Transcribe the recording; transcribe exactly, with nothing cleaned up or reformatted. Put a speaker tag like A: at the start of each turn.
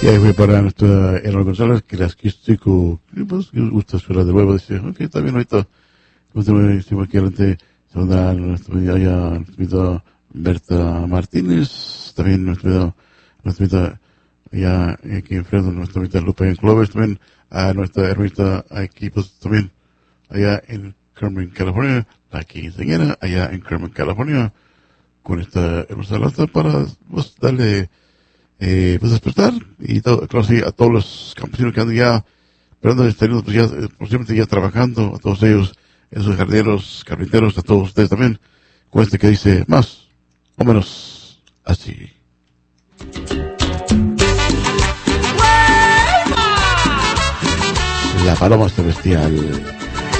A: Y ahí fue para nuestra Aaron González, que las quistico, pues, que gusta esperar de nuevo, dice, ok, está bien ahorita, como te decimos aquí adelante, se va a dar nuestra amiga, nuestra amiga Berta Martínez, también nuestra amiga, nuestra amiga, allá aquí enfrente, nuestra amiga Lupe Clover, también a nuestra hermanita aquí, pues, también, allá en Carmen, California, la quinceañera, allá en Carmen, California, con esta hermosa lata para, pues, darle, eh, pues, despertar, y todo, claro, sí, a todos los campesinos que andan ya, esperando este año, pues ya, eh, posiblemente ya trabajando, a todos ellos, esos jardineros, carpinteros, a todos ustedes también, con este que dice más o menos así. La paloma celestial.